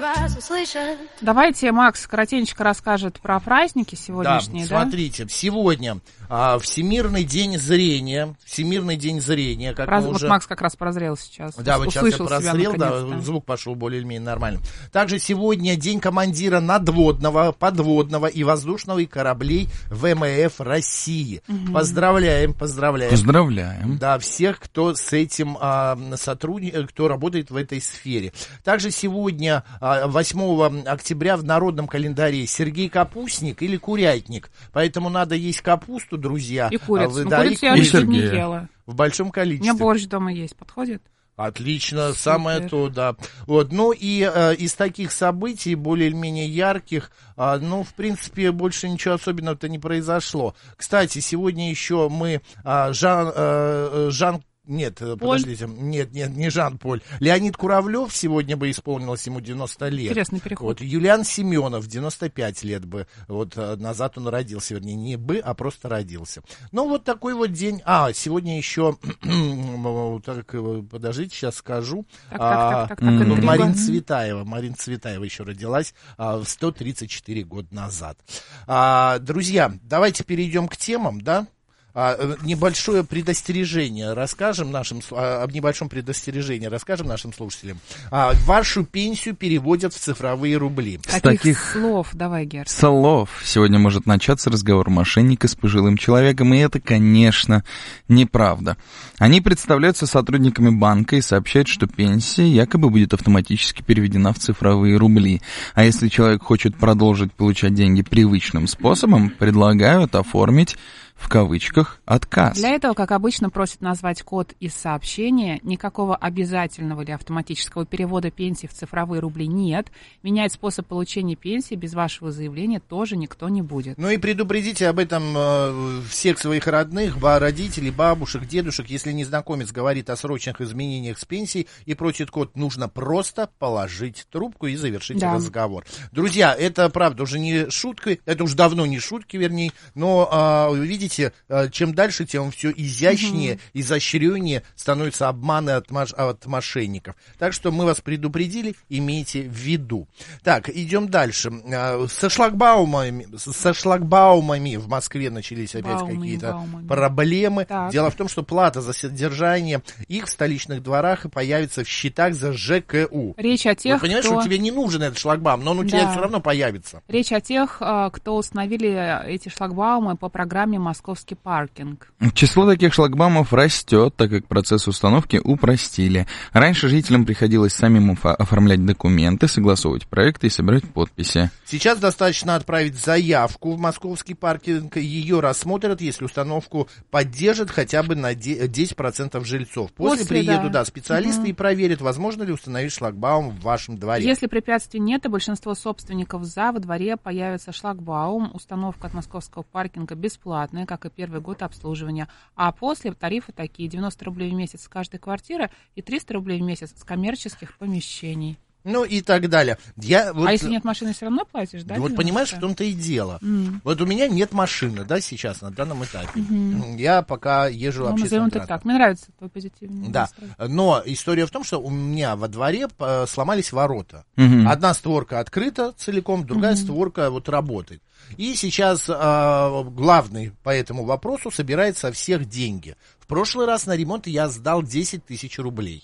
вас услышат. Давайте Макс коротенько расскажет про праздники сегодняшние, да? Смотрите, сегодня Всемирный день зрения. Всемирный день зрения, как мы уже... Вот Макс как раз прозрел сейчас. Да, вот сейчас я прозрел, да, звук пошел более-менее нормально. Также сегодня день командира надводного, подводного и воздушного кораблей ВМФ России. Угу. Поздравляем. Да, всех, кто с этим кто работает в этой сфере. Также сегодня, 8 октября, в народном календаре Сергей Капустник или Курятник. Поэтому надо есть капусту, друзья. И курицу. Курицу я не ела. В большом количестве. У меня борщ дома есть. Подходит? Отлично, Супер. самое то, да. Вот, ну и из таких событий, более-менее ярких, в принципе, больше ничего особенного-то не произошло. Кстати, сегодня еще мы подождите, не Жан-Поль. Леонид Куравлев сегодня бы исполнилось ему 90 лет. Интересный переход. Вот, Юлиан Семенов 95 лет бы, вот назад он родился, вернее, не бы, а просто родился. Ну, вот такой вот день. Сегодня еще, подождите, сейчас скажу. Марина Цветаева еще родилась 134 года назад. Друзья, давайте перейдем к темам, да? Небольшое предостережение расскажем нашим слушателям. Вашу пенсию переводят в цифровые рубли. Таких слов, давай, Герц. Слов. Сегодня может начаться разговор мошенника с пожилым человеком, и это, конечно, неправда. Они представляются сотрудниками банка и сообщают, что пенсия якобы будет автоматически переведена в цифровые рубли. А если человек хочет продолжить получать деньги привычным способом, предлагают оформить в кавычках отказ. Для этого, как обычно, просят назвать код из сообщения. Никакого обязательного или автоматического перевода пенсии в цифровые рубли нет. Менять способ получения пенсии без вашего заявления тоже никто не будет. Ну и предупредите об этом всех своих родных, родителей, бабушек, дедушек. Если незнакомец говорит о срочных изменениях с пенсией и просит код, нужно просто положить трубку и завершить разговор. Друзья, это правда уже не шутка, это уже давно не шутки, вернее, но видите, чем дальше, тем все изящнее, изощреннее становятся обманы от мошенников. Так что мы вас предупредили, имейте в виду. Так, идем дальше. Со шлагбаумами в Москве начались опять какие-то проблемы. Так. Дело в том, что плата за содержание их в столичных дворах появится в счетах за ЖКУ. Речь о тех, Вы понимаешь, что тебе не нужен этот шлагбаум, но он у тебя все равно появится. Речь о тех, кто установили эти шлагбаумы по программе «Московский паркинг». Число таких шлагбаумов растет, так как процесс установки упростили. Раньше жителям приходилось самим оформлять документы, согласовывать проекты и собирать подписи. Сейчас достаточно отправить заявку в Московский паркинг, ее рассмотрят, если установку поддержат хотя бы на 10% жильцов. После приедут специалисты и проверят, возможно ли установить шлагбаум в вашем дворе. Если препятствий нет, и большинство собственников во дворе появится шлагбаум, установка от Московского паркинга бесплатная, как и первый год обслуживания. А после тарифы такие: 90 рублей в месяц с каждой квартиры и 300 рублей в месяц с коммерческих помещений. Ну и так далее. Если нет машины, все равно платишь, да? Вот понимаешь, в том-то и дело. Вот у меня нет машины, да, сейчас, на данном этапе. Я пока езжу общественным транспортом. Мне нравится твой позитивный настрой. Но история в том, что у меня во дворе сломались ворота. Одна створка открыта целиком, другая створка вот работает. И сейчас главный по этому вопросу собирает со всех деньги. В прошлый раз на ремонт я сдал 10 тысяч рублей.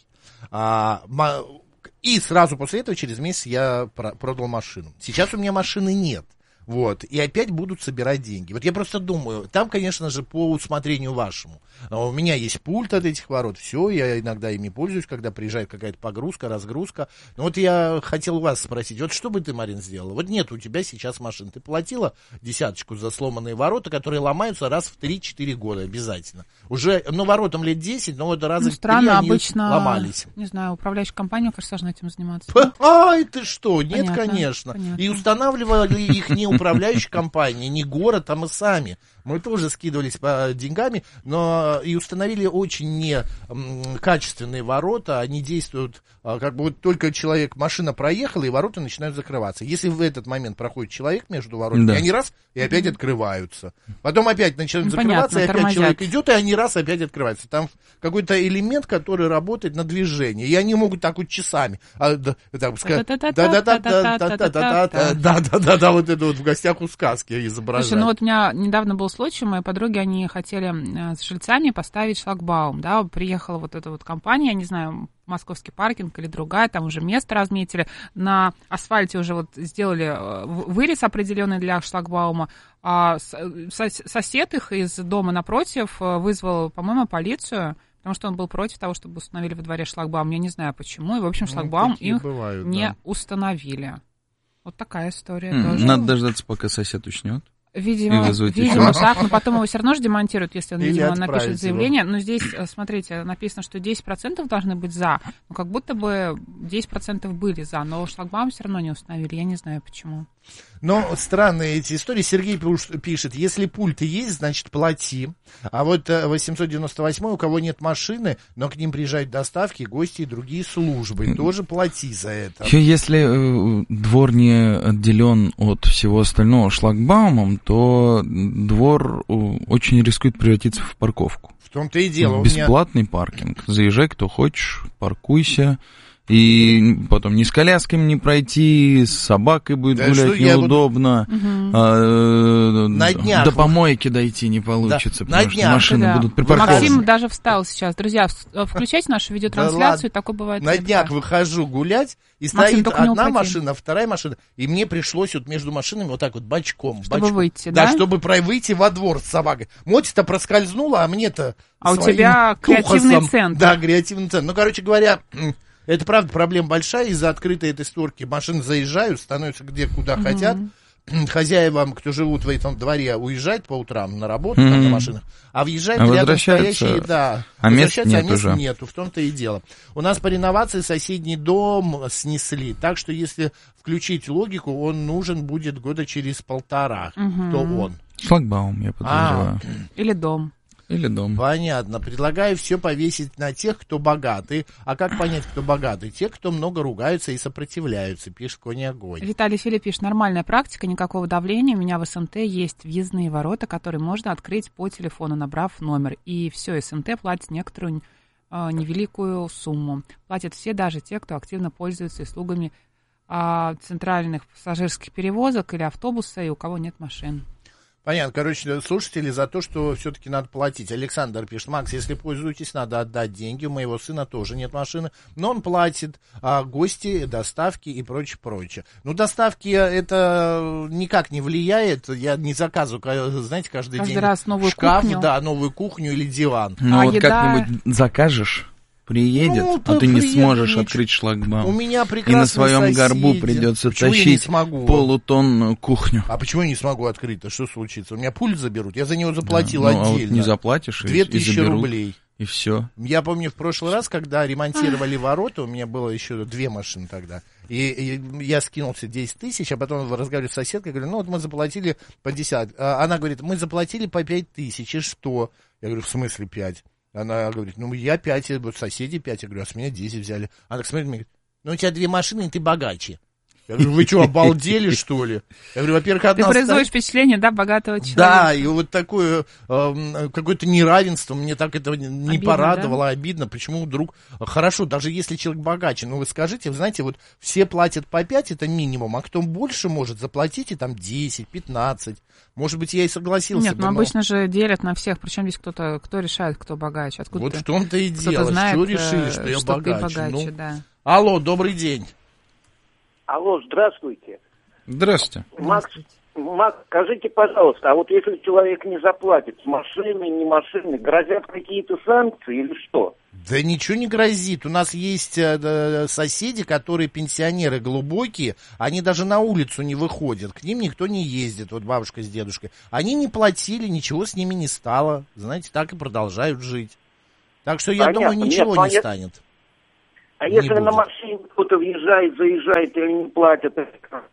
И сразу после этого, через месяц, я продал машину. Сейчас у меня машины нет. Вот, и опять будут собирать деньги. Вот я просто думаю, там, конечно же, по усмотрению вашему. У меня есть пульт от этих ворот, все, я иногда ими пользуюсь, когда приезжает какая-то погрузка, разгрузка. Но вот я хотел вас спросить, вот что бы ты, Марин, сделала? Вот нет у тебя сейчас машин. Ты платила 10 за сломанные ворота, которые ломаются раз в 3-4 года обязательно. Уже, воротам лет 10, но вот раза в 3 они обычно, ломались. Не знаю, управляющая компания, конечно, должна этим заниматься. Ай, ты что? Нет, Понятно, конечно. Понятно. И устанавливали их не управляющая компания, не город, а мы сами. Мы тоже скидывались по деньгами, но и установили очень некачественные ворота. Они действуют, как бы вот только машина проехала, и ворота начинают закрываться. Если в этот момент проходит человек между воротами, они раз и опять открываются. Потом опять начинают закрываться, и опять тормозят. человек идет, и они раз опять открываются. Там какой-то элемент, который работает на движение. И они могут так вот часами. Да-да-да, вот это вот в гостях у сказки изображать. Слушай, ну вот у меня недавно был случай, мои подруги, они хотели с жильцами поставить шлагбаум, да, приехала вот эта вот компания, я не знаю, московский паркинг или другая, там уже место разметили, на асфальте уже вот сделали вырез определенный для шлагбаума, а сосед их из дома напротив вызвал, по-моему, полицию, потому что он был против того, чтобы установили во дворе шлагбаум, я не знаю почему, и, в общем, шлагбаум их не установили. Вот такая история тоже. Надо дождаться, пока сосед уснет. Видимо, так, но потом его все равно же демонтируют, если он, видимо, напишет заявление. Но здесь, смотрите, написано, что 10% должны быть за, ну, как будто бы 10% были за, но шлагбаум все равно не установили, я не знаю почему. Но странные эти истории. Сергей пишет, если пульт есть, значит плати. А вот 898, у кого нет машины, но к ним приезжают доставки, гости и другие службы, тоже плати за это. Если двор не отделен от всего остального шлагбаумом, то двор очень рискует превратиться в парковку. В том-то и дело. Бесплатный паркинг. Заезжай, кто хочешь, паркуйся. И потом ни с колясками не пройти, с собакой будет гулять неудобно. На днях до помойки дойти не получится, потому что машины будут припаркованы. Максим даже встал сейчас. Друзья, включайте нашу видеотрансляцию, такое бывает. На днях выхожу гулять, и стоит одна машина, вторая машина, и мне пришлось вот между машинами вот так вот бочком. Чтобы выйти, да? Да, чтобы выйти во двор с собакой. Мотя-то проскользнула, а мне-то у тебя креативный центр. Да, креативный центр. Ну, короче говоря... Это, правда, проблема большая. Из-за открытой этой створки машины заезжают, становятся куда хотят. Хозяевам, кто живут в этом дворе, уезжают по утрам на работу там, на машинах, а въезжают рядом стоящие, возвращаются, а мест нету. В том-то и дело. У нас по реновации соседний дом снесли, так что если включить логику, он нужен будет года через 1,5. Кто он? Шлагбаум, я подозреваю. Или дом. Или дом. Понятно. Предлагаю все повесить на тех, кто богатый. А как понять, кто богатый? Те, кто много ругаются и сопротивляются, пишет Конь Огонь. Виталий Филипп пишет, нормальная практика, никакого давления. У меня в СНТ есть въездные ворота, которые можно открыть по телефону, набрав номер. И все, СНТ платит некоторую невеликую сумму. Платят все, даже те, кто активно пользуется услугами центральных пассажирских перевозок или автобуса, и у кого нет машин. Понятно. Короче, слушатели за то, что все-таки надо платить. Александр пишет, Макс, если пользуетесь, надо отдать деньги. У моего сына тоже нет машины, но он платит гости, доставки и прочее. Ну, доставки это никак не влияет. Я не заказываю, знаете, каждый день раз новую шкаф, кухню. Да, новую кухню или диван. Ну, вот как-нибудь закажешь. Приедет, а ты не сможешь открыть шлагбаум. У меня прекрасные и на своем соседи. горбу придется тащить полутонную кухню. А почему я не смогу открыть-то? Что случится? У меня пульт заберут. Я за него заплатил отдельно. А вот не заплатишь, 2000 рублей. И все. Я помню в прошлый раз, когда ремонтировали ворота, у меня было еще 2 машины тогда. И я скинулся 10 тысяч, а потом разговариваю с соседкой, говорю, ну вот мы заплатили по 10. Она говорит, мы заплатили по 5 тысяч, и что? Я говорю, в смысле 5? Она говорит, ну, я 5, соседи 5. Я говорю, а с меня 10 взяли. Она так смотрит, мне говорит, ну, у тебя 2 машины, и ты богаче. Я говорю, вы что, обалдели, что ли? Я говорю, во-первых, одна... Ты производишь впечатление, да, богатого человека. Да, и вот такое какое-то неравенство, мне так это не обидно, порадовало, да? Обидно. Почему вдруг... Хорошо, даже если человек богаче, ну, вы скажите, вы знаете, вот все платят по 5, это минимум, а кто больше может, заплатите там 10, 15. Может быть, я и согласился. Нет, но обычно же делят на всех, причем здесь кто решает, кто богаче. Откуда вот в том-то и дело, знает, что решили, что я богаче. Ну, да. Алло, добрый день. Алло, здравствуйте. Здравствуйте. Макс, скажите, пожалуйста, а вот если человек не заплатит, с машиной, не машиной, грозят какие-то санкции или что? Да ничего не грозит. У нас есть соседи, которые пенсионеры глубокие, они даже на улицу не выходят, к ним никто не ездит, вот бабушка с дедушкой. Они не платили, ничего с ними не стало, знаете, так и продолжают жить. Так что я думаю, ничего не станет. А если на машине кто-то въезжает, заезжает или не платит,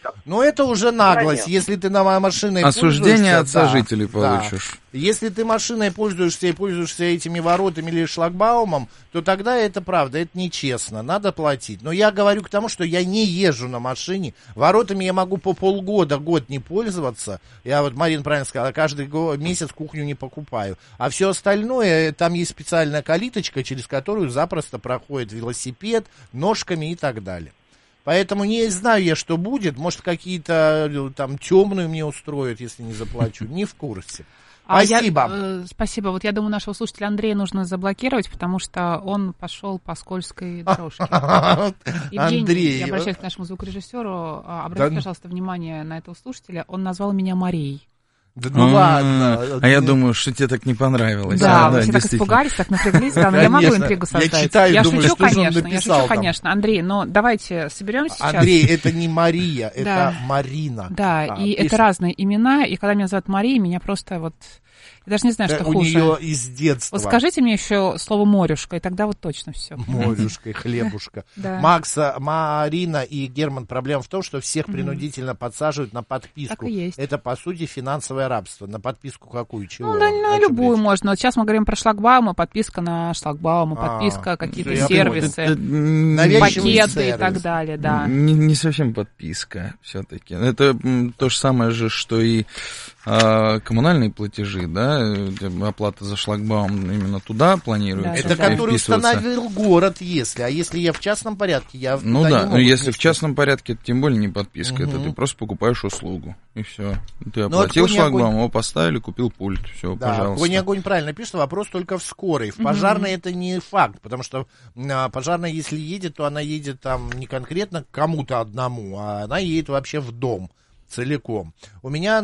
пожалуйста. Ну, это уже наглость. Конечно. Если ты на машиной Осуждение от пользуешься, сожителей получишь. Да. Если ты машиной пользуешься этими воротами или шлагбаумом, то тогда это правда, это нечестно, надо платить. Но я говорю к тому, что я не езжу на машине. Воротами я могу по полгода, год не пользоваться. Я вот, Марина правильно сказала, каждый месяц кухню не покупаю. А все остальное, там есть специальная калиточка, через которую запросто проходит велосипед, ножками и так далее. Поэтому не знаю я, что будет. Может, какие-то там темную мне устроят, если не заплачу. Не в курсе. Спасибо. Спасибо. Вот я думаю, нашего слушателя Андрея нужно заблокировать, потому что он пошел по скользкой дорожке. Евгений, Андрей. Я обращаюсь к нашему звукорежиссеру. Обратите, пожалуйста, внимание на этого слушателя. Он назвал меня Марией. Да ну ладно. А я думаю, что тебе так не понравилось. Да, вы все так испугались, так напряглись. Да, но я могу интригу создать. Я читаю, думаю, шучу, что же он конечно, написал там. конечно. Андрей, но давайте соберемся сейчас. Андрей, это не Мария, это Марина. Да, и это разные имена, и когда меня называют Марией, меня просто вот... Я даже не знаю, что хуже. У нее из детства. Вот скажите мне еще слово «морюшка», и тогда вот точно все. Морюшка, хлебушка. Макса, Марина и Герман, проблема в том, что всех принудительно подсаживают на подписку. Так и есть. Это, по сути, финансовое рабство. На подписку какую? Чего? Ну, да, на любую можно. Вот сейчас мы говорим про шлагбаумы, подписка на шлагбаумы, подписка, какие-то сервисы, пакеты и так далее, да. Не совсем подписка все-таки. Это то же самое же, что и коммунальные платежи, да, оплата за шлагбаум именно туда планируется. Это который установил город, если. А если я в частном порядке, я ну да, но если в частном порядке, это тем более не подписка, это ты просто покупаешь услугу, и все. Ты оплатил шлагбаум, его поставили, купил пульт, все, да, пожалуйста. Огонь, огонь правильно пишет, вопрос только в скорой. В пожарной это не факт, потому что пожарная, если едет, то она едет там не конкретно к кому-то одному, а она едет вообще в дом. Целиком. Меня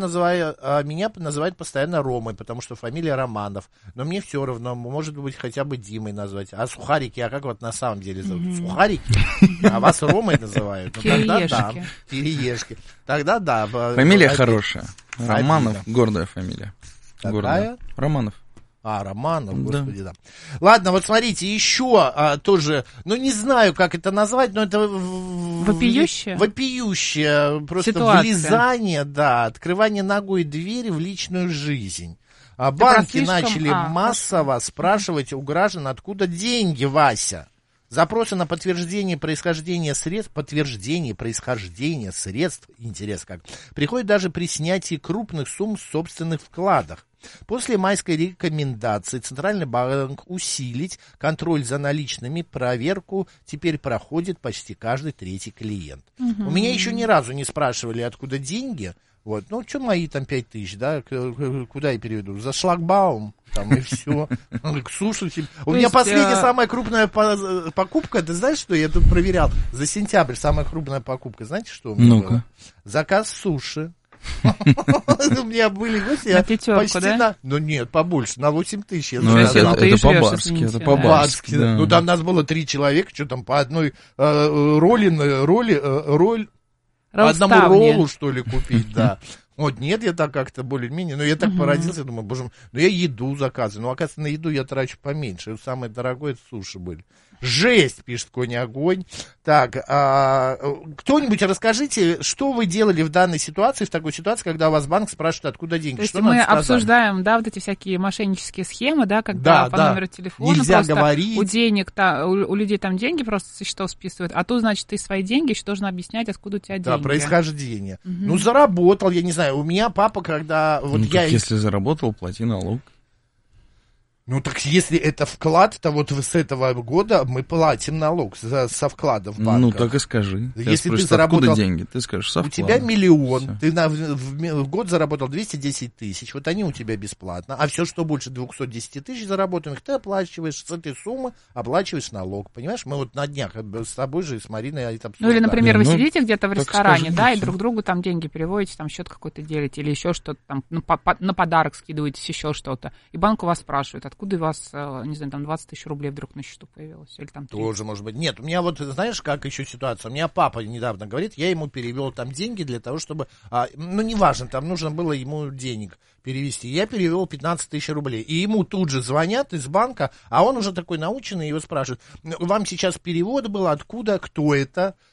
называют постоянно Ромой, потому что фамилия Романов. Но мне все равно, может быть, хотя бы Димой назвать. А сухарики, а как вот на самом деле зовут? Сухарики? А вас Ромой называют? Тогда да. Кириешки. Тогда да. Фамилия хорошая. Романов, гордая фамилия. Какая? Романов. Романов, господи, да. Ладно, вот смотрите, еще тоже, ну не знаю, как это назвать, но это вопиющее просто ситуация. Влезание, да, открывание ногой двери в личную жизнь. Банки начали массово спрашивать у граждан, откуда деньги, Вася. Запросы на подтверждение происхождения средств, интерес как, приходят даже при снятии крупных сумм в собственных вкладах. После майской рекомендации Центральный банк усилить контроль за наличными, проверку теперь проходит почти каждый третий клиент. У меня еще ни разу не спрашивали, откуда деньги. Вот, ну, что мои там 5 тысяч, да, куда я переведу? За шлагбаум, там, и все. К сушу. У меня последняя самая крупная покупка, ты знаешь, что я тут проверял? За сентябрь самая крупная покупка, знаете, что у меня было? Заказ суши. У меня были гости. На пятерку, да? Ну нет, побольше, на 8 тысяч. Ну это по-барски, это по-барски. Ну там нас было 3 человека, что там по одной роль, по одному роллу, что ли, купить, да. Вот, нет, я так как-то более-менее, но я так поразился, думаю, боже мой, ну я еду заказываю, ну, оказывается, на еду я трачу поменьше, самое дорогое это суши были. Жесть, пишет Конь Огонь. Так, кто-нибудь расскажите, что вы делали в данной ситуации, в такой ситуации, когда у вас банк спрашивает, откуда деньги? То есть мы обсуждаем, да, вот эти всякие мошеннические схемы, да, когда по номеру телефона нельзя просто говорить. у людей там деньги просто со счетов списывают, а тут, значит, ты свои деньги еще должен объяснять, откуда у тебя деньги. Да, происхождение. Ну, заработал, я не знаю, у меня папа, когда... Вот ну, так если заработал, плати налог. Ну, так если это вклад, то вот с этого года мы платим налог со вкладов банка. Ну, так и скажи. Если спросят, ты заработал... откуда деньги? Ты скажешь, со вклада. У тебя миллион, ты в год заработал 210 тысяч, вот они у тебя бесплатно. А все, что больше 210 тысяч заработанных, ты оплачиваешь с этой суммы, оплачиваешь налог. Понимаешь, мы вот на днях с тобой же и с Мариной это обсуждали. Ну, или, например, вы сидите где-то в ресторане, да, и друг другу там деньги переводите, там счет какой-то делите, или еще что-то там, на подарок скидываетесь, еще что-то. И банк у вас спрашивает, откуда у вас, не знаю, там 20 тысяч рублей вдруг на счету появилось, или там 30. Тоже, может быть. Нет, у меня вот, знаешь, как еще ситуация? У меня папа недавно говорит, я ему перевел там деньги для того, чтобы, ну, неважно, там нужно было ему денег перевести. Я перевел 15 тысяч рублей. И ему тут же звонят из банка, а он уже такой наученный, его спрашивают, вам сейчас перевод был, откуда, кто это?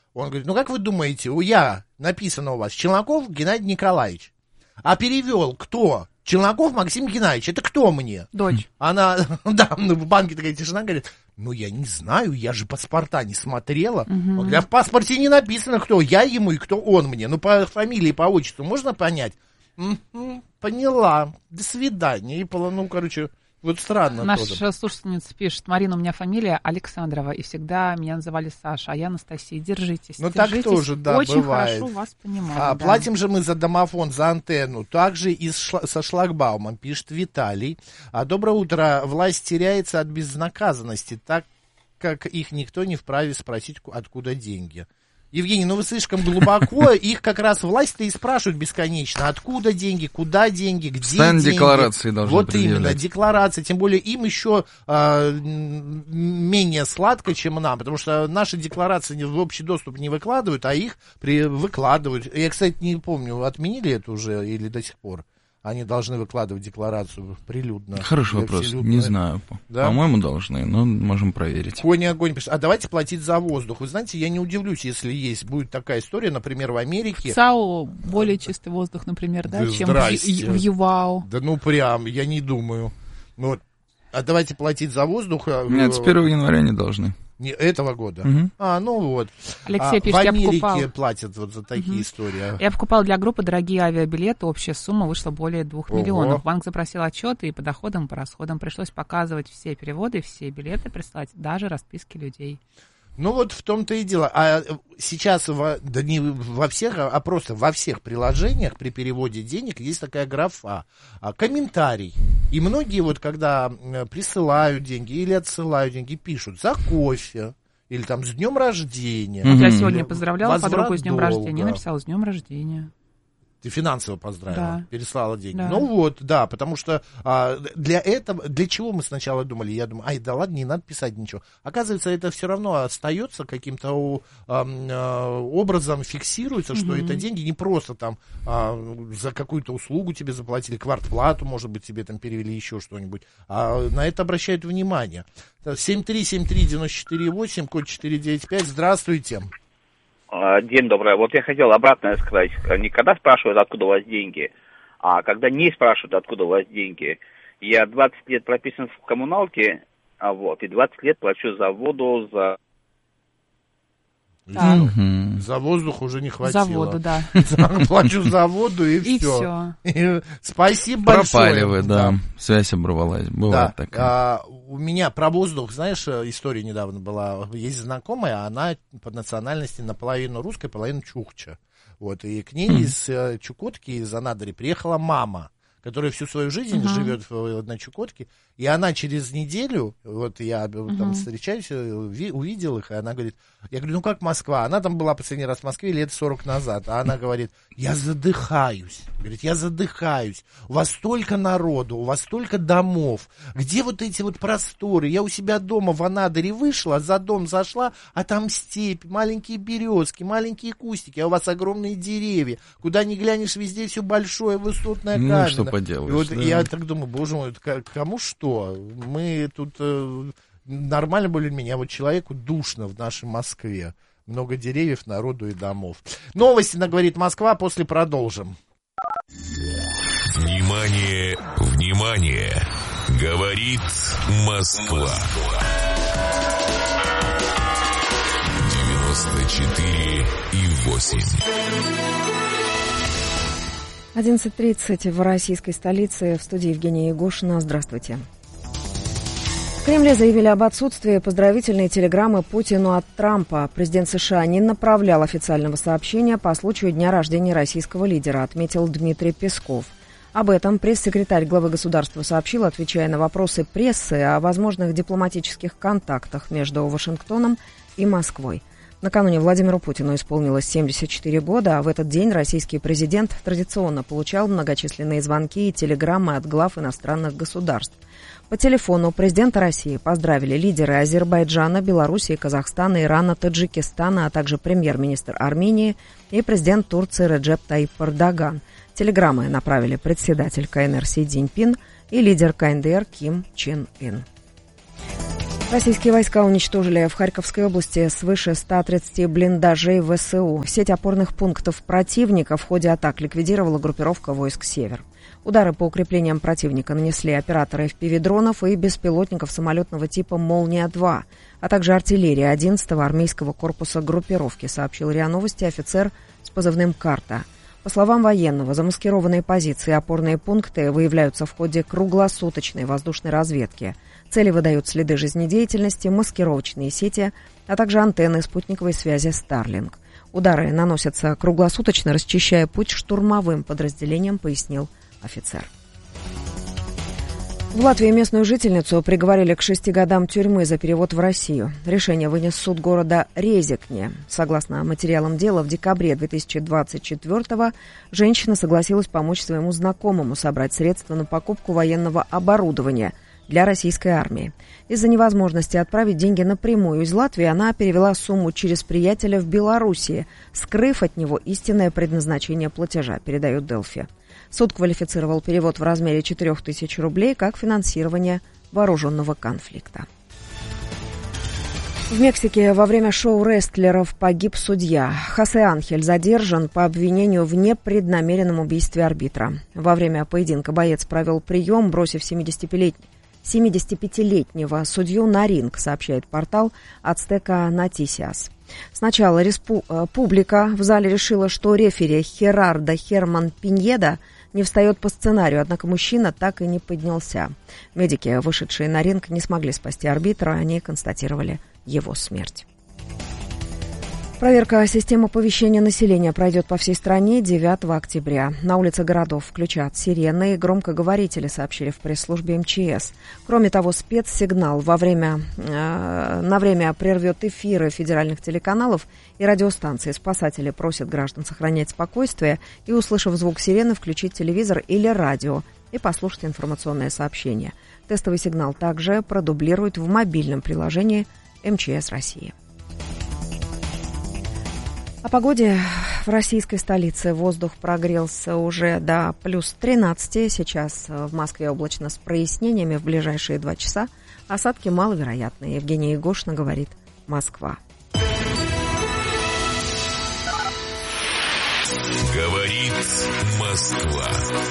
Он говорит, ну как вы думаете, написано у вас Челноков Геннадий Николаевич. А перевел кто? Челноков Максим Геннадьевич. Это кто мне? Дочь. Она, да, в банке такая тишина, говорит, ну я не знаю, я же паспорта не смотрела. Он говорит, в паспорте не написано, кто я ему и кто он мне. Ну по фамилии, по отчеству можно понять? Поняла. До свидания. И, ну, короче... Вот странно. Наша слушательница пишет, Марина, у меня фамилия Александрова, и всегда меня называли Саша, а я Анастасия. Держитесь. Ну так тоже, да, очень бывает. Хорошо вас понимаю. Да. Платим же мы за домофон, за антенну. Также и со шлагбаумом, пишет Виталий. Доброе утро. Власть теряется от безнаказанности, так как их никто не вправе спросить, откуда деньги. Евгений, ну вы слишком глубоко, их как раз власть-то и спрашивают бесконечно, откуда деньги, куда деньги, где постоянно деньги. Декларации должны Вот предъявлять. именно, декларация, тем более им еще менее сладко, чем нам, потому что наши декларации в общий доступ не выкладывают, а их выкладывают. Я, кстати, не помню, отменили это уже или до сих пор? Они должны выкладывать декларацию прилюдно. Хороший вопрос, не знаю. Да? По-моему, должны, но можем проверить. Огонь пишет, давайте платить за воздух. Вы знаете, я не удивлюсь, если будет такая история, например, в Америке. В САУ более чистый воздух, например, да, чем в ЮВАУ. Да ну прям, я не думаю. Вот. А давайте платить за воздух. Нет, с 1 января не должны. Не этого года. Угу. Ну вот. Алексей пишет, в Америке платят вот за такие истории. Я покупал для группы дорогие авиабилеты, общая сумма вышла более 2 миллионов. Банк запросил отчеты и по доходам, и по расходам. Пришлось показывать все переводы, все билеты прислать, даже расписки людей. Ну вот в том-то и дело. А сейчас, да не во всех, а просто во всех приложениях при переводе денег есть такая графа, комментарий. И многие вот когда присылают деньги или отсылают деньги, пишут за кофе или там с днем рождения. Вот я сегодня поздравляла подругу с днем рождения, написала с днем рождения. Ты финансово поздравила, да. Переслала деньги. Да. Ну вот, да, потому что для этого, для чего мы сначала думали? Я думаю, да ладно, не надо писать ничего. Оказывается, это все равно остается каким-то образом, фиксируется, что это деньги не просто там за какую-то услугу тебе заплатили, квартплату, может быть, тебе там перевели еще что-нибудь. А на это обращают внимание. 7373948, код 495, здравствуйте. День добрый. Вот я хотел обратное сказать. Не когда спрашивают, откуда у вас деньги, а когда не спрашивают, откуда у вас деньги. Я 20 лет прописан в коммуналке, и 20 лет плачу за воду, за... За воздух уже не хватило. За воду, да. Плачу за воду и все. Спасибо большое. Пропали вы, да. Связь оборвалась. Бывает такая. У меня про воздух, знаешь, история недавно была. Есть знакомая, она по национальности наполовину русская, половину чукча. Вот, и к ней из Чукотки, из Анадыря приехала мама, которая всю свою жизнь живет на Чукотке, и она через неделю, вот я там встречаюсь, увидел их, и она говорит, я говорю, ну как Москва? Она там была последний раз в Москве лет 40 назад, а она говорит, я задыхаюсь, говорит, я задыхаюсь, у вас столько народу, у вас столько домов, где вот эти вот просторы? Я у себя дома в Анадыре вышла, за дом зашла, а там степь, маленькие березки, маленькие кустики, а у вас огромные деревья, куда ни глянешь, везде все большое, высотное, каменное. Ну, что поделаешь, вот да. Я так думаю, боже мой, кому что? Мы тут нормально более-менее, а вот человеку душно в нашей Москве. Много деревьев, народу и домов. Новости на «Говорит Москва», после продолжим. Внимание, внимание! Говорит Москва. 94,8. 11:30 в российской столице. В студии Евгения Егошина. Здравствуйте. В Кремле заявили об отсутствии поздравительной телеграммы Путину от Трампа. Президент США не направлял официального сообщения по случаю дня рождения российского лидера, отметил Дмитрий Песков. Об этом пресс-секретарь главы государства сообщил, отвечая на вопросы прессы о возможных дипломатических контактах между Вашингтоном и Москвой. Накануне Владимиру Путину исполнилось 74 года, а в этот день российский президент традиционно получал многочисленные звонки и телеграммы от глав иностранных государств. По телефону президента России поздравили лидеры Азербайджана, Белоруссии, Казахстана, Ирана, Таджикистана, а также премьер-министр Армении и президент Турции Реджеп Тайип Эрдоган. Телеграммы направили председатель КНР Си Цзиньпин и лидер КНДР Ким Чен Ын. Российские войска уничтожили в Харьковской области свыше 130 блиндажей ВСУ. Сеть опорных пунктов противника в ходе атак ликвидировала группировка войск «Север». Удары по укреплениям противника нанесли операторы FPV-дронов и беспилотников самолетного типа «Молния-2», а также артиллерия 11-го армейского корпуса группировки, сообщил РИА Новости офицер с позывным «Карта». По словам военного, замаскированные позиции и опорные пункты выявляются в ходе круглосуточной воздушной разведки. Цели выдают следы жизнедеятельности, маскировочные сети, а также антенны спутниковой связи Starlink. Удары наносятся круглосуточно, расчищая путь штурмовым подразделениям, пояснил офицер. В Латвии местную жительницу приговорили к 6 годам тюрьмы за перевод в Россию. Решение вынес суд города Резекне. Согласно материалам дела, в декабре 2024-го женщина согласилась помочь своему знакомому собрать средства на покупку военного оборудования для российской армии. Из-за невозможности отправить деньги напрямую из Латвии, она перевела сумму через приятеля в Белоруссии, скрыв от него истинное предназначение платежа, передает Делфи. Суд квалифицировал перевод в размере 4000 рублей как финансирование вооруженного конфликта. В Мексике во время шоу рестлеров погиб судья. Хосе Анхель задержан по обвинению в непреднамеренном убийстве арбитра. Во время поединка боец провел прием, бросив 75-летнего судью на ринг, сообщает портал Ацтека Нотисиас. Сначала публика в зале решила, что рефери Херардо Херман Пиньеда не встает по сценарию, однако мужчина так и не поднялся. Медики, вышедшие на ринг, не смогли спасти арбитра, они констатировали его смерть. Проверка системы оповещения населения пройдет по всей стране 9 октября. На улице городов включат сирены и громкоговорители, сообщили в пресс-службе МЧС. Кроме того, спецсигнал на время прервет эфиры федеральных телеканалов и радиостанций. Спасатели просят граждан сохранять спокойствие и, услышав звук сирены, включить телевизор или радио и послушать информационное сообщение. Тестовый сигнал также продублируют в мобильном приложении МЧС России. О погоде в российской столице. Воздух прогрелся уже до плюс 13. Сейчас в Москве облачно с прояснениями. В ближайшие 2 часа осадки маловероятны. Евгения Егошина говорит «Москва». Говорит Москва.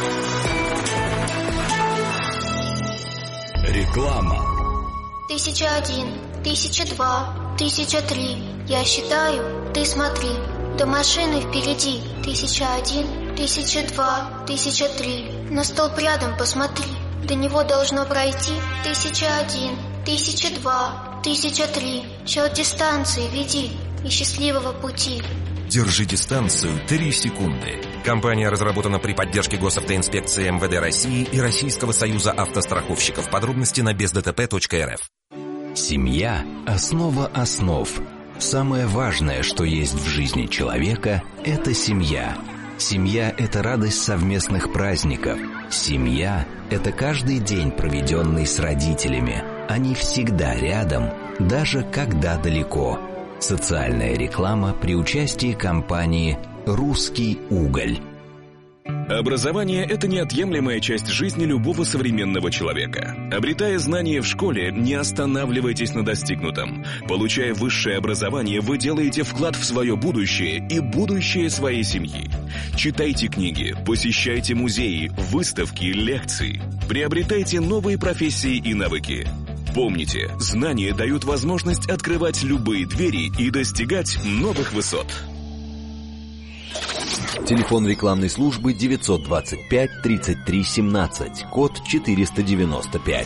Реклама. 1001, 1002, 1003. Я считаю, ты смотри. До машины впереди. 1001, 1002, 1003. На столб рядом посмотри. До него должно пройти 1001, 1002, 1003. Счет дистанции веди и счастливого пути. Держи дистанцию 3 секунды. Компания разработана при поддержке Госавтоинспекции МВД России и Российского союза автостраховщиков. Подробности на бездтп.рф. Семья – основа основ. Самое важное, что есть в жизни человека – это семья. Семья – это радость совместных праздников. Семья – это каждый день, проведенный с родителями. Они всегда рядом, даже когда далеко. Социальная реклама при участии компании «Русский уголь». Образование – это неотъемлемая часть жизни любого современного человека. Обретая знания в школе, не останавливайтесь на достигнутом. Получая высшее образование, вы делаете вклад в свое будущее и будущее своей семьи. Читайте книги, посещайте музеи, выставки, лекции. Приобретайте новые профессии и навыки. Помните, знания дают возможность открывать любые двери и достигать новых высот. Телефон рекламной службы 925 33 17, код 495.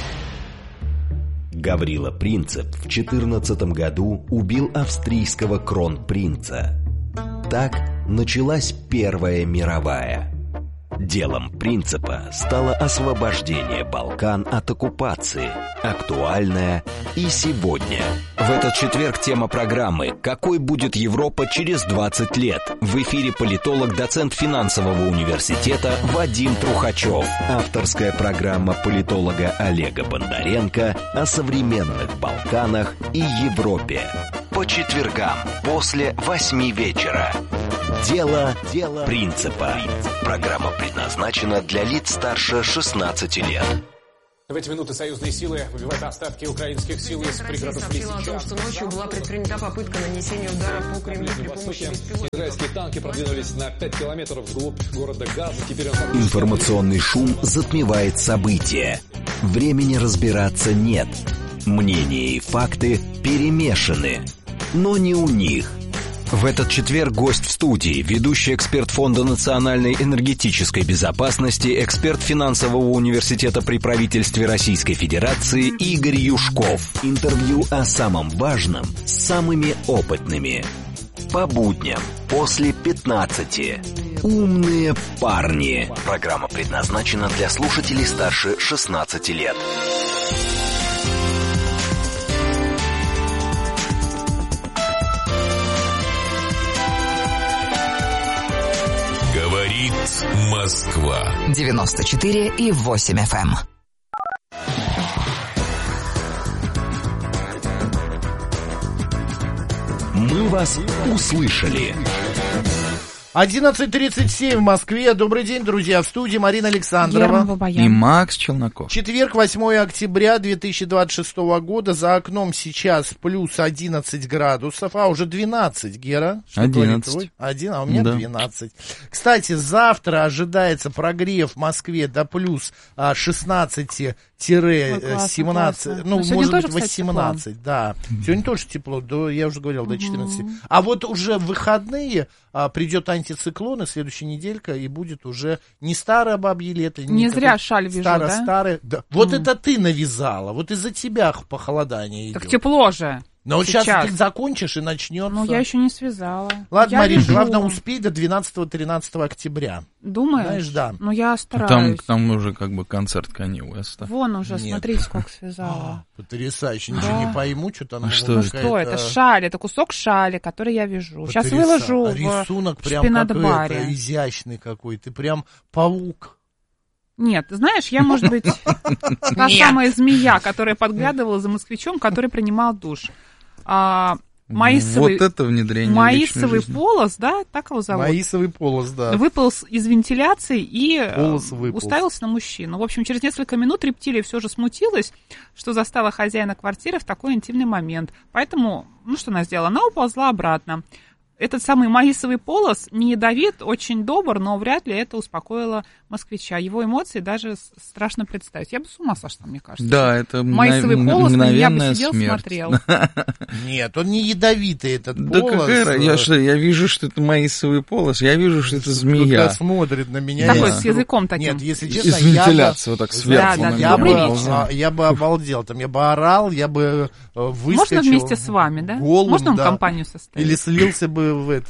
Гаврила Принцип в 2014 году убил австрийского кронпринца. Так началась Первая мировая. Делом Принципа стало освобождение Балкан от оккупации, актуальное и сегодня. В этот четверг тема программы «Какой будет Европа через 20 лет?» В эфире политолог, доцент финансового университета Вадим Трухачев. Авторская программа политолога Олега Бондаренко о современных Балканах и Европе. По четвергам после 8 вечера. Дело Принципа. Программа предназначена для лиц старше 16 лет. В эти минуты союзные силы выбивают остатки украинских сил из пригородов Лисичанска. Сообщила о том, что ночью была предпринята попытка нанесения удара по Кремлю при помощи беспилотников. Израильские танки продвинулись на 5 километров вглубь города Газа. Теперь Информационный шум затмевает события. Времени разбираться нет. Мнения и факты перемешаны. Но не у них. В этот четверг гость в студии, ведущий эксперт Фонда национальной энергетической безопасности, эксперт финансового университета при правительстве Российской Федерации Игорь Юшков. Интервью о самом важном с самыми опытными. По будням после 15. Умные парни. Программа предназначена для слушателей старше 16 лет. Говорит Москва. 94,8 FM. Мы вас услышали. 11:37 в Москве. Добрый день, друзья. В студии Марина Александрова и Макс Челноков. Четверг, 8 октября 2026 года. За окном сейчас плюс 11 градусов. А, уже 12, Гера. 11. 1, а у меня 12. Кстати, завтра ожидается прогрев в Москве до плюс 16-17, ну, может быть, 18. Да. Сегодня тоже тепло, я уже говорил, до 14. А вот уже в выходные придет антициклон, и следующая неделька, и будет уже не старое бабье лето. Не зря шаль вижу, да? Старое. Да. Вот это ты навязала, вот из-за тебя похолодание идет. Так тепло же. Но вот сейчас ты закончишь и начнется. Ну, я еще не связала. Ладно, Марин, главное успеть до 12-13 октября. Думаешь? Знаешь, да. Ну, я стараюсь. Там уже как бы концерт Канье Уэста. Вон уже, смотрите, сколько связала. Потрясающе. Ничего не пойму, что там. Что это? Шаль, это кусок шали, который я вяжу. Сейчас выложу рисунок в прям шпинат-баре. Изящный какой. Ты прям паук. Нет, знаешь, я, может быть, та самая змея, которая подглядывала за москвичом, который принимал душ. Маисовый, вот это внедрение. Маисовый полос, да, так его зовут? Маисовый полос, да. Выполз из вентиляции и уставился на мужчину. В общем, через несколько минут рептилия все же смутилась, что застала хозяина квартиры в такой интимный момент. Поэтому, что она сделала? Она уползла обратно. Этот самый маисовый полос не ядовит, очень добр, но вряд ли это успокоило москвича. Его эмоции даже страшно представить. Я бы с ума сошла, мне кажется. Да, это маисовый полос, я бы сидел, смерть. Смотрел. Нет, он не ядовитый, этот да полос. Я вижу, что это маисовый полос, я вижу, что это змея. Когда смотрит на меня. Такой с языком таким. Нет, если честно, из вентиляции вот так сверху. Я бы обалдел, там я бы орал, я бы выскочил. Можно вместе с вами, да? Голым, можно вам компанию составить? Или слился бы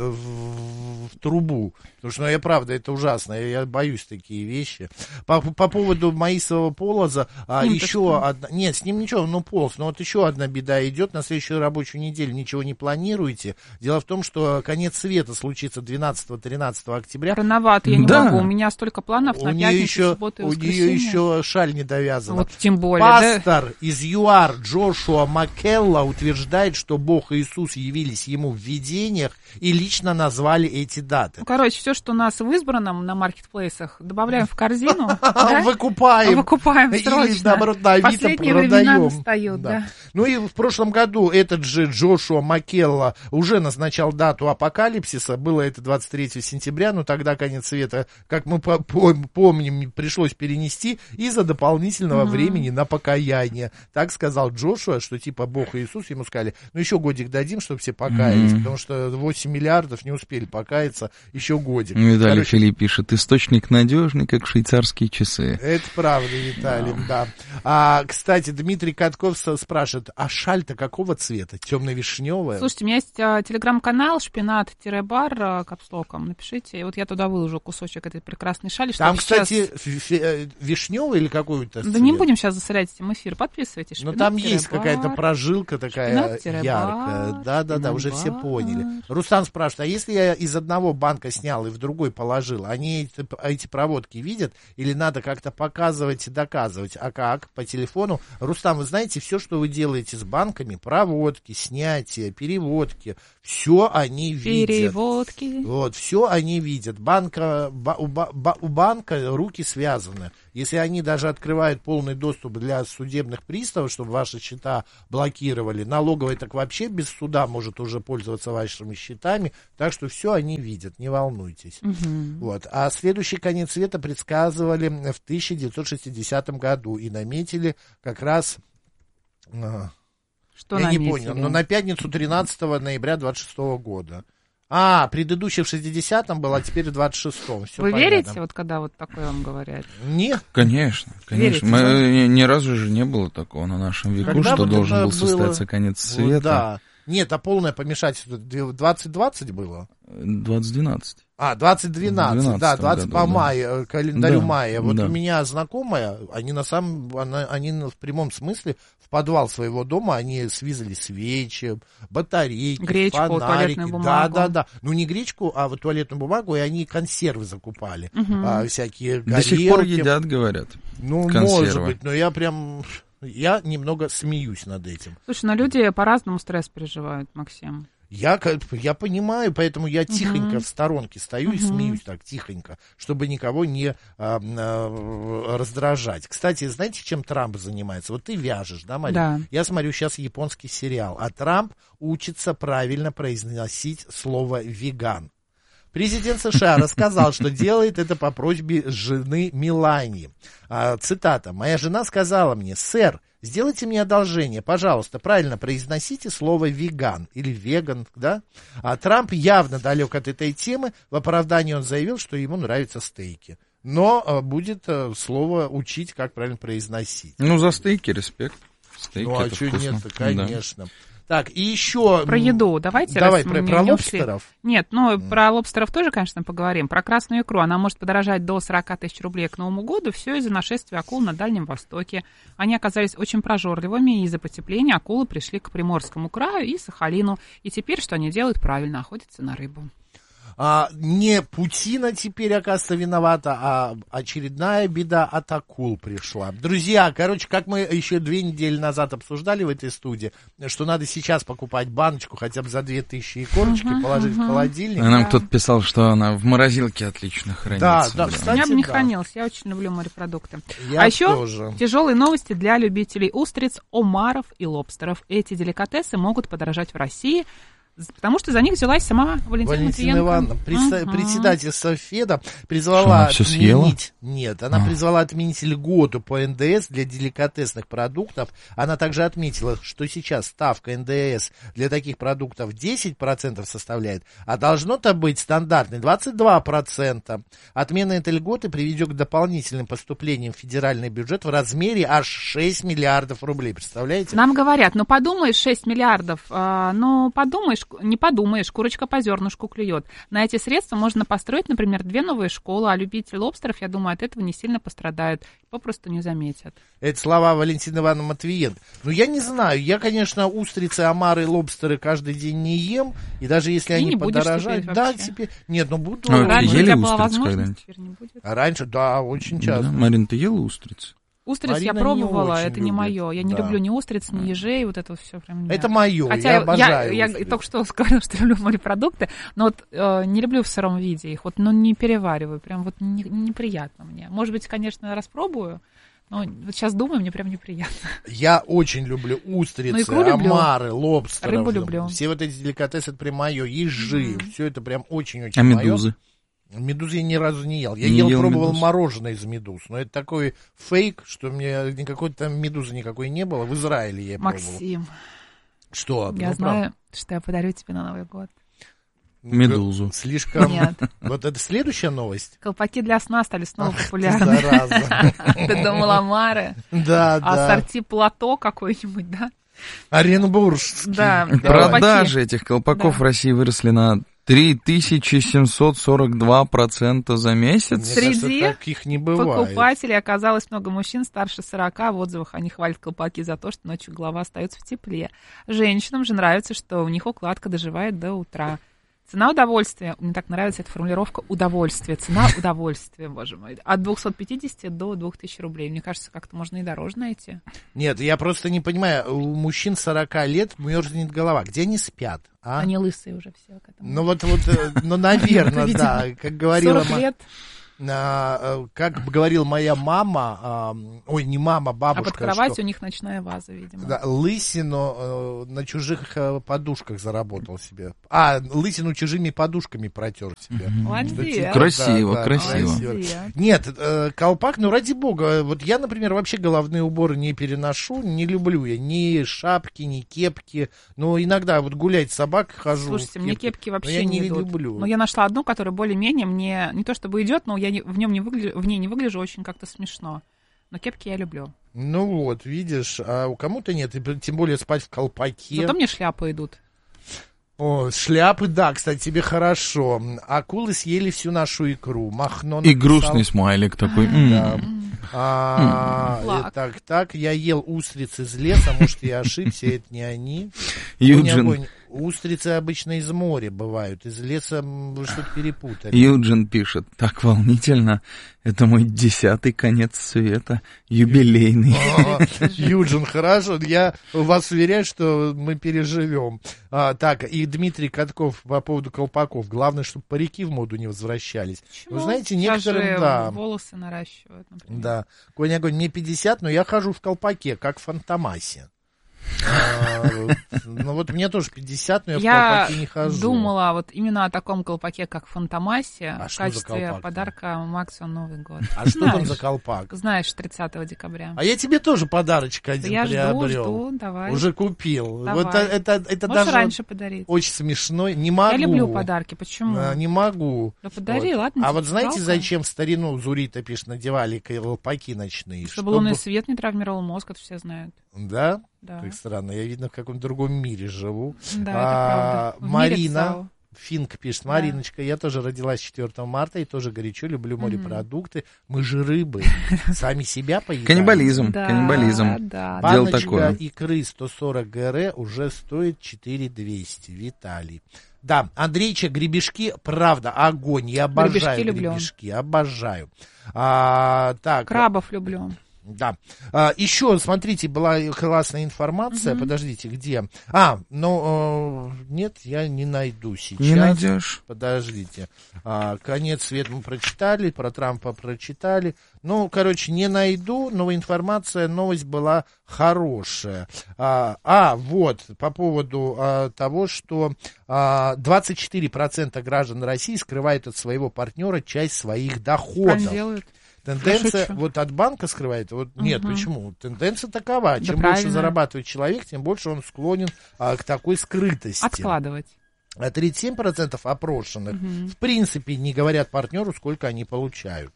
в трубу. Потому что, я правда, это ужасно. Я боюсь такие вещи. По поводу маисового полоза, еще одна... Нет, с ним ничего, полз. Но вот еще одна беда идет. На следующую рабочую неделю ничего не планируете. Дело в том, что конец света случится 12-13 октября. Рановато, я не могу. У меня столько планов на пятницу, субботу и воскресенье. У нее еще шаль не довязана. Вот тем более. Пастор из ЮАР Джошуа Маккелла утверждает, что Бог и Иисус явились ему в видениях и лично назвали эти даты. Короче, все, что у нас в избранном на маркетплейсах, добавляем в корзину. Выкупаем срочно. Или, наоборот, на Авито последние продаем. Времена настают, да. Ну и в прошлом году этот же Джошуа Маккелла уже назначал дату апокалипсиса. Было это 23 сентября, но тогда конец света, как мы помним, пришлось перенести из-за дополнительного времени на покаяние. Так сказал Джошуа, что типа Бог и Иисус ему сказали, еще годик дадим, чтобы все покаялись, потому что 8 миллиардов не успели покаяться, еще годик. Виталий Филипп пишет, источник надежный, как швейцарские часы. Это правда, Виталий, да. Кстати, Дмитрий Катков спрашивает, а шаль-то какого цвета? Темно-вишневая? Слушайте, у меня есть телеграм-канал шпинат-бар капслоком. Напишите, и вот я туда выложу кусочек этой прекрасной шали. Там, кстати, вишневый или какой-то цвет? Да не будем сейчас засорять этим эфир, подписывайтесь. Но там есть какая-то прожилка такая яркая. Да, уже все поняли. Рустам спрашивает, а если я из одного банка снял и в другой положил, они эти проводки видят или надо как-то показывать и доказывать? А как? По телефону? Рустам, вы знаете, все, что вы делаете с банками, проводки, снятия, переводки, все они видят. Переводки. Вот, все они видят. У банка руки связаны. если они даже открывают полный доступ для судебных приставов, чтобы ваши счета блокировали, налоговая так вообще без суда может уже пользоваться вашими счетами, так что все они видят, не волнуйтесь. Вот. А следующий конец света предсказывали в 1960 году и наметили как раз... Что я наметили? не понял, но на пятницу 13 ноября 26 года. А, предыдущий в 60-м был, а теперь в 26-м. Вы верите, вот когда вот такое вам говорят? Нет. Конечно. Верите, Ни разу же не было такого на нашем веку, Когда что вот должен был было... состояться конец света. Вот, да. Нет, а полное помешательство 2020 было? 2012. А, 2012, да, 20 по маю, календарю да, мая. Вот да. у меня знакомая, они в прямом смысле в подвал своего дома, они связали свечи, батарейки, гречку, фонарики. туалетную бумагу. Да. Ну, не гречку, а вот туалетную бумагу, и они консервы закупали. Всякие горелки. До сих пор едят, говорят. Ну, консервы. может быть, но я немного смеюсь над этим. Слушай, но люди по-разному стресс переживают, Максим. Я понимаю, поэтому я тихонько в сторонке стою и смеюсь так тихонько, чтобы никого не раздражать. Кстати, знаете, чем Трамп занимается? Вот ты вяжешь, да, Мария? Да. Я смотрю сейчас японский сериал, а Трамп учится правильно произносить слово «веган». Президент США рассказал, что делает это по просьбе жены Мелании. Цитата. «Моя жена сказала мне: сэр, сделайте мне одолжение, пожалуйста, правильно произносите слово «веган» или «веган», да?» А Трамп явно далек от этой темы. В оправдании он заявил, что ему нравятся стейки. Но будет слово учить, как правильно произносить. Ну, за стейки респект. Стейки ну, а это что вкусно. нет, конечно. Да. Так, и еще... Про еду давайте. Давай, про лобстеров? Нет, про лобстеров тоже, конечно, поговорим. Про красную икру. Она может подорожать до 40 тысяч рублей к Новому году. Все из-за нашествия акул на Дальнем Востоке. Они оказались очень прожорливыми, и из-за потепления акулы пришли к Приморскому краю и Сахалину. И теперь что они делают? Правильно, охотятся на рыбу. Не Путина теперь, оказывается, виновата, а очередная беда от акул пришла. Друзья, как мы еще 2 недели назад обсуждали в этой студии, что надо сейчас покупать баночку хотя бы за 2000 икорочки, положить в холодильник. А нам кто-то писал, что она в морозилке отлично хранится. Да, кстати, у меня бы не хранилась, я очень люблю морепродукты. Я еще тоже. Тяжелые новости для любителей устриц, омаров и лобстеров. Эти деликатесы могут подорожать в России, потому что за них взялась сама Валентина Ивановна, председатель Совфеда, призвала отменить... Нет, она призвала отменить льготу по НДС для деликатесных продуктов. Она также отметила, что сейчас ставка НДС для таких продуктов 10% составляет, а должно-то быть стандартной 22%. Отмена этой льготы приведет к дополнительным поступлениям в федеральный бюджет в размере аж 6 миллиардов рублей. Представляете? Нам говорят, подумаешь, 6 миллиардов, не подумаешь, курочка по зернышку клюет. На эти средства можно построить, например, 2 новые школы, а любители лобстеров, я думаю, от этого не сильно пострадают, попросту не заметят. Это слова Валентины Ивановны Матвиенко. Я не знаю, я, конечно, устрицы, омары и лобстеры каждый день не ем, и даже если они подорожают... Да, теперь... Нет, буду... Раньше ели была устриц возможность, теперь не будет. Раньше, да, очень часто. Да, Марин, ты ела устриц? Устриц Марина я пробовала, это не любит. мое. Я не люблю ни устриц, ни ежей, вот это вот все прям. Это мое, хотя я обожаю я только что сказала, что люблю морепродукты, но не люблю в сыром виде их, не перевариваю, прям неприятно мне. Может быть, конечно, распробую, но сейчас думаю, мне прям неприятно. Я очень люблю устрицы, омары, лобстеры. Рыбу люблю. Все вот эти деликатесы, это прям мое, ежи, все это прям очень-очень мое. А медузы? Медузы я ни разу не ел. Я пробовал мороженое из медуз, но это такой фейк, что мне никакой там медузы никакой не было. В Израиле я пробовал. Максим, что? Я знаю, что я подарю тебе на Новый год. Медузу. Слишком... Нет. Вот это следующая новость? Колпаки для сна стали снова популярны. Ты думал, омары? Да. Ассорти плато какой-нибудь, да? Оренбургский. Да. Продажи этих колпаков в России выросли на 3742% за месяц. Среди таких не бывает. Покупателей оказалось много мужчин старше 40. В отзывах они хвалят колпаки за то, что ночью голова остается в тепле. Женщинам же нравится, что у них укладка доживает до утра. Цена удовольствия, мне так нравится эта формулировка, удовольствие, цена удовольствия, боже мой, от 250 до 2000 рублей. Мне кажется, как-то можно и дороже найти. Нет, я просто не понимаю, у мужчин 40 лет мерзнет голова, где они спят? Они лысые уже все к этому. Наверное, да, как говорила... 40 лет. как говорила моя мама, не мама, бабушка. А под кроватью у них ночная ваза, видимо. Да, лысину на чужих подушках заработал себе. Лысину чужими подушками протер себе. Молодец. Красиво, красиво. Нет, колпак, ради бога. Вот я, например, вообще головные уборы не переношу, не люблю я ни шапки, ни кепки. Но иногда вот гулять с собакой хожу. Слушайте, мне кепки вообще я не идут. люблю. Но я нашла одну, которая более-менее мне не то чтобы идет, но я в ней не выгляжу очень как-то смешно. Но кепки я люблю. Ну вот, видишь, а у кому-то нет, и тем более спать в колпаке. Зато мне шляпы идут. О, шляпы, да, кстати, тебе хорошо. Акулы съели всю нашу икру. Махно написал... И грустный смайлик такой. Да. Так, я ел устриц из леса, может, я ошибся, это не они. Юджин. Устрицы обычно из моря бывают, из леса вы что-то перепутали. Юджин пишет, так волнительно, это мой 10-й конец света, юбилейный. Юджин, хорошо, я вас уверяю, что мы переживем. Так, и Дмитрий Катков по поводу колпаков, главное, чтобы парики в моду не возвращались. Почему? Вы знаете, некоторым, да. Волосы наращивают, например. Да, Конь-огонь, мне 50, но я хожу в колпаке, как в Фантомасе. Ну вот мне тоже 50, но я в колпаке не хожу. Я думала вот именно о таком колпаке, как в Фантомасе, в качестве подарка Максу на Новый год. А что там за колпак? Знаешь, 30 декабря. А я тебе тоже подарочек один приобрел. Я жду, давай. Уже купил. Давай. Вот это можешь даже раньше подарить. Очень смешно. Не могу. Я люблю подарки, почему? Не могу. Да подари, вот. Ладно. А вот знаете, зачем в старину Зурита, пишет, надевали колпаки ночные? Чтобы лунный свет не травмировал мозг, это все знают. Да? Да. Как странно, я, видно, в каком-то другом мире живу. Да, это правда. Марина Финк пишет, Мариночка, я тоже родилась 4 марта и тоже горячо люблю морепродукты. Мы же рыбы, сами себя поедаем. Каннибализм, каннибализм. Дело такое. Баночка икры 140 ГР уже стоит 4200. Виталий. Да, Андрейчик, гребешки, правда, огонь. Я обожаю гребешки, обожаю. Так. Крабов люблю. Да. Еще, смотрите, была классная информация. Подождите, где? Нет, я не найду сейчас. Не найдешь. Подождите. Конец света мы прочитали, про Трампа прочитали. Не найду, но информация, новость была хорошая. Вот, по поводу того, что 24% граждан России скрывают от своего партнера часть своих доходов. Делают. Тенденция вот от банка скрывает. Нет, почему? Тенденция такова. Чем больше зарабатывает человек, тем больше он склонен к такой скрытости. Откладывать. А 37% опрошенных в принципе не говорят партнеру, сколько они получают.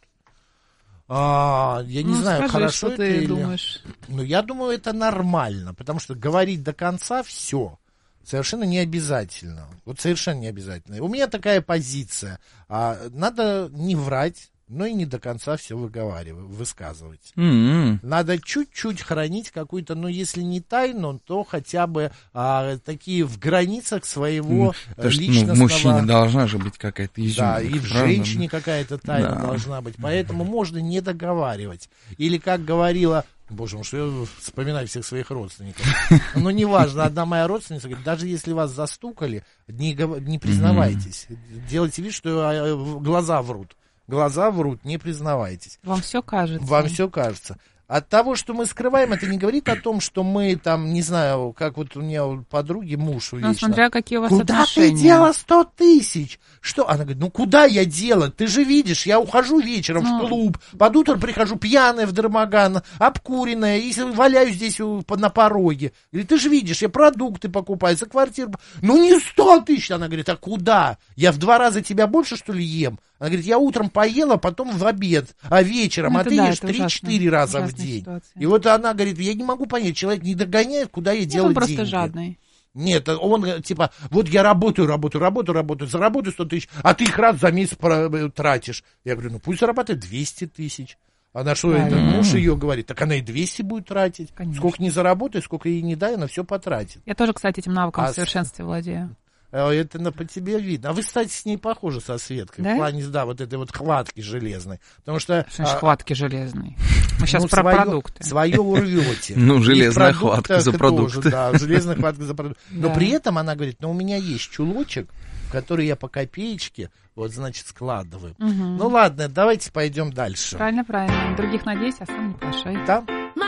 Я не знаю, скажи, хорошо что это ты или... думаешь. Я думаю, это нормально, потому что говорить до конца все. Совершенно не обязательно. Вот совершенно не обязательно. У меня такая позиция. Надо не врать, но и не до конца все высказывать. Надо чуть-чуть хранить какую-то, если не тайну, то хотя бы такие в границах своего личностного... В мужчине должна же быть какая-то изюминка. Да, и в женщине какая-то тайна должна быть. Поэтому можно не договаривать. Или, как говорила... Боже мой, что я вспоминаю всех своих родственников. Неважно, одна моя родственница говорит, даже если вас застукали, не признавайтесь. Делайте вид, что глаза врут. Глаза врут, не признавайтесь. Вам все кажется. Вам все кажется. От того, что мы скрываем, это не говорит о том, что мы там, не знаю, как вот у меня у подруги муж вечно. Смотря какие у вас куда отношения. Ты дела 100 тысяч? Что? Она говорит, куда я дела? Ты же видишь, я ухожу вечером в клуб, под утро прихожу пьяная в Дормаган, обкуренная, и валяюсь здесь на пороге. Говорит, ты же видишь, я продукты покупаю, за квартиру. Не 100 тысяч. Она говорит, а куда? Я в 2 раза тебя больше, что ли, ем? Она говорит, я утром поела, потом в обед, а вечером, а ты ешь 3-4 раза в день. Ситуация. И вот она говорит, я не могу понять, человек не догоняет, куда я делаю деньги. Он просто жадный. Нет, он типа, вот я работаю, заработаю 100 тысяч, а ты их раз за месяц тратишь. Я говорю, пусть зарабатывает 200 тысяч. Она что, это муж ее говорит, так она и 200 будет тратить. Конечно. Сколько не заработает, сколько ей не дай, она все потратит. Я тоже, кстати, этим навыком в совершенстве владею. Это по тебе видно. А вы, кстати, с ней похожи со Светкой. Да? В плане, да, вот этой вот хватки железной. Потому что... Что значит хватки железной? Мы сейчас про продукты. Свое урвете. Ну, железная хватка за продукты. Да, железная хватка за продукты. Но при этом она говорит, у меня есть чулочек, в который я по копеечке, вот, значит, складываю. Ну, ладно, давайте пойдем дальше. Правильно. Других надеюсь, а сам не плашай. Да.